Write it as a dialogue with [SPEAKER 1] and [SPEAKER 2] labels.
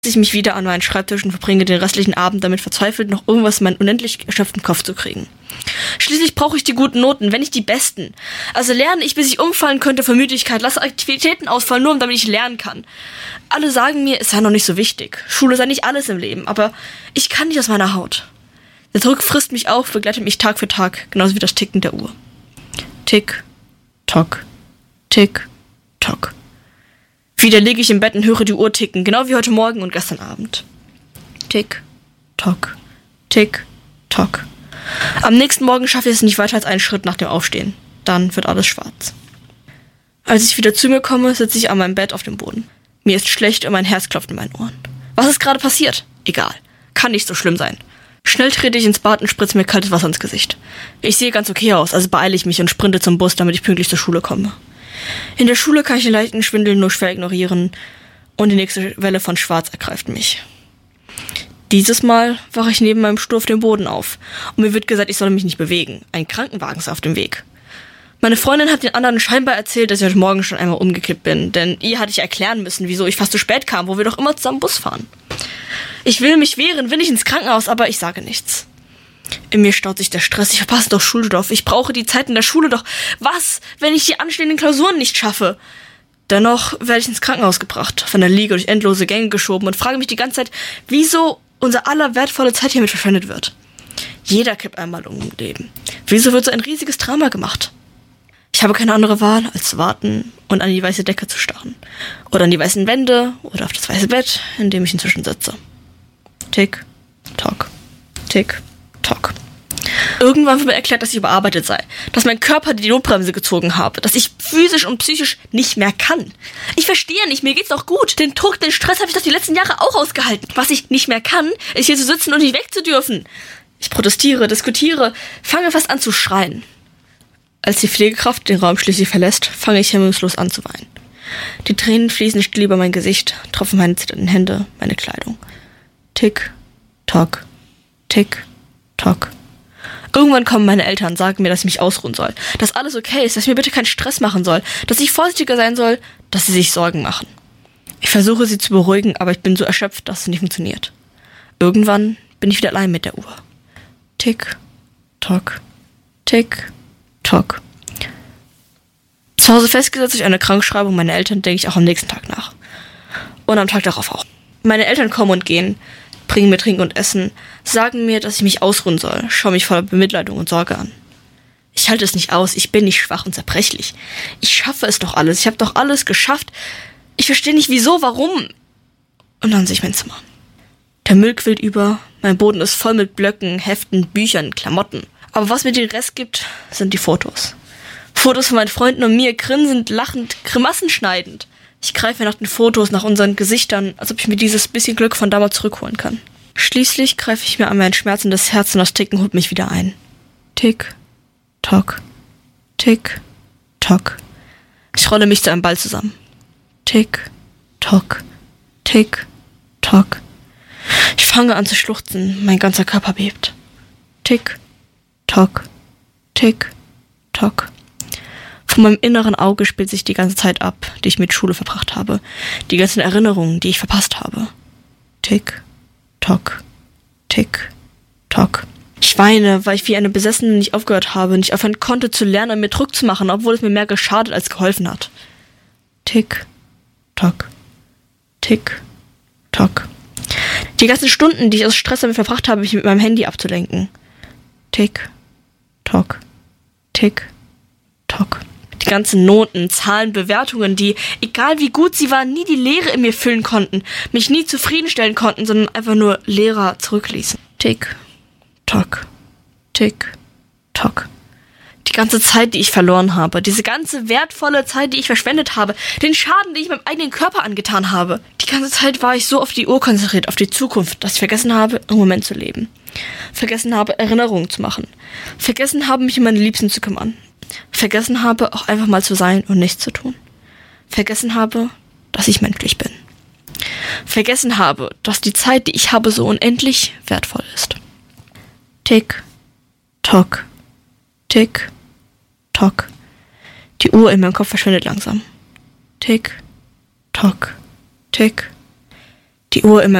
[SPEAKER 1] Ich mich wieder an meinen Schreibtisch und verbringe den restlichen Abend damit verzweifelt, noch irgendwas in meinen unendlich erschöpften Kopf zu kriegen. Schließlich brauche ich die guten Noten, wenn nicht die besten. Also lerne ich, bis ich umfallen könnte vor Müdigkeit, lasse Aktivitäten ausfallen, nur damit ich lernen kann. Alle sagen mir, es sei noch nicht so wichtig. Schule sei nicht alles im Leben, aber ich kann nicht aus meiner Haut. Der Druck frisst mich auf, begleitet mich Tag für Tag, genauso wie das Ticken der Uhr. Tick, tock, tick, tock. Wieder liege ich im Bett und höre die Uhr ticken, genau wie heute Morgen und gestern Abend. Tick, tock, tick, tock. Am nächsten Morgen schaffe ich es nicht weiter als einen Schritt nach dem Aufstehen. Dann wird alles schwarz. Als ich wieder zu mir komme, sitze ich an meinem Bett auf dem Boden. Mir ist schlecht und mein Herz klopft in meinen Ohren. Was ist gerade passiert? Egal. Kann nicht so schlimm sein. Schnell trete ich ins Bad und spritze mir kaltes Wasser ins Gesicht. Ich sehe ganz okay aus, also beeile ich mich und sprinte zum Bus, damit ich pünktlich zur Schule komme. In der Schule kann ich den leichten Schwindel nur schwer ignorieren und die nächste Welle von Schwarz ergreift mich. Dieses Mal wache ich neben meinem Stuhl auf dem Boden auf und mir wird gesagt, ich solle mich nicht bewegen. Ein Krankenwagen ist auf dem Weg. Meine Freundin hat den anderen scheinbar erzählt, dass ich heute Morgen schon einmal umgekippt bin, denn ihr hatte ich erklären müssen, wieso ich fast zu spät kam, wo wir doch immer zusammen Bus fahren. Ich will mich wehren, will nicht ins Krankenhaus, aber ich sage nichts. In mir staut sich der Stress, ich verpasse doch Schulstoff, ich brauche die Zeit in der Schule doch. Was, wenn ich die anstehenden Klausuren nicht schaffe? Dennoch werde ich ins Krankenhaus gebracht, von der Liege durch endlose Gänge geschoben und frage mich die ganze Zeit, wieso unser aller wertvolle Zeit hiermit verschwendet wird. Jeder kippt einmal um im Leben. Wieso wird so ein riesiges Drama gemacht? Ich habe keine andere Wahl, als zu warten und an die weiße Decke zu starren. Oder an die weißen Wände oder auf das weiße Bett, in dem ich inzwischen sitze. Tick, tock, tick, tock. Irgendwann wird mir erklärt, dass ich überarbeitet sei, dass mein Körper die Notbremse gezogen habe, dass ich physisch und psychisch nicht mehr kann. Ich verstehe nicht, mir geht's doch gut. Den Druck, den Stress habe ich doch die letzten Jahre auch ausgehalten. Was ich nicht mehr kann, ist hier zu sitzen und nicht wegzudürfen. Ich protestiere, diskutiere, fange fast an zu schreien. Als die Pflegekraft den Raum schließlich verlässt, fange ich hemmungslos an zu weinen. Die Tränen fließen still über mein Gesicht, tropfen meine zitternden Hände, meine Kleidung. Tick, tock, tick, tock. Irgendwann kommen meine Eltern und sagen mir, dass ich mich ausruhen soll, dass alles okay ist, dass ich mir bitte keinen Stress machen soll, dass ich vorsichtiger sein soll, dass sie sich Sorgen machen. Ich versuche sie zu beruhigen, aber ich bin so erschöpft, dass es nicht funktioniert. Irgendwann bin ich wieder allein mit der Uhr. Tick, tock, tick, tock. Zu Hause festgesetzt durch eine Krankschreibung meiner Eltern denke ich auch am nächsten Tag nach. Und am Tag darauf auch. Meine Eltern kommen und gehen, bringen mir Trinken und Essen, sagen mir, dass ich mich ausruhen soll, schauen mich voller Bemitleidung und Sorge an. Ich halte es nicht aus, ich bin nicht schwach und zerbrechlich. Ich schaffe es doch alles, ich habe doch alles geschafft. Ich verstehe nicht wieso, warum. Und dann sehe ich mein Zimmer. Der Müll quillt über, mein Boden ist voll mit Blöcken, Heften, Büchern, Klamotten. Aber was mir den Rest gibt, sind die Fotos. Fotos von meinen Freunden und mir, grinsend, lachend, Grimassen schneidend. Ich greife nach den Fotos, nach unseren Gesichtern, als ob ich mir dieses bisschen Glück von damals zurückholen kann. Schließlich greife ich mir an mein schmerzendes Herz und das Ticken holt mich wieder ein. Tick, tock, tick, tock. Ich rolle mich zu einem Ball zusammen. Tick, tock, tick, tock. Ich fange an zu schluchzen, mein ganzer Körper bebt. Tick, tock, tick, tock. Von meinem inneren Auge spielt sich die ganze Zeit ab, die ich mit Schule verbracht habe. Die ganzen Erinnerungen, die ich verpasst habe. Tick, tock, tick, tock. Ich weine, weil ich wie eine Besessene nicht aufgehört habe, nicht aufhören konnte zu lernen und mir Druck zu machen, obwohl es mir mehr geschadet als geholfen hat. Tick, tock, tick, tock. Die ganzen Stunden, die ich aus Stress damit verbracht habe, mich mit meinem Handy abzulenken. Tick, tock, tick, tock. Die ganzen Noten, Zahlen, Bewertungen, die, egal wie gut sie waren, nie die Leere in mir füllen konnten, mich nie zufriedenstellen konnten, sondern einfach nur leerer zurückließen. Tick, tock, tick, tock. Die ganze Zeit, die ich verloren habe, diese ganze wertvolle Zeit, die ich verschwendet habe, den Schaden, den ich meinem eigenen Körper angetan habe. Die ganze Zeit war ich so auf die Uhr konzentriert, auf die Zukunft, dass ich vergessen habe, im Moment zu leben. Vergessen habe, Erinnerungen zu machen. Vergessen habe, mich um meine Liebsten zu kümmern. Vergessen habe, auch einfach mal zu sein und nichts zu tun. Vergessen habe, dass ich menschlich bin. Vergessen habe, dass die Zeit, die ich habe, so unendlich wertvoll ist. Tick, tock, tick, tock. Die Uhr in meinem Kopf verschwindet langsam. Tick, tock, tick, die Uhr immer